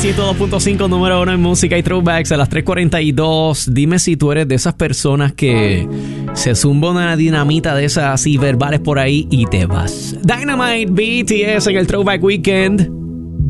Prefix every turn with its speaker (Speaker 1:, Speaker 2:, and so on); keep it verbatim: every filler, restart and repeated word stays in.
Speaker 1: ciento dos punto cinco, número uno en música y throwbacks a las tres cuarenta y dos. Dime si tú eres de esas personas que se zumba una dinamita de esas así verbales por ahí y te vas. Dynamite B T S en el Throwback Weekend.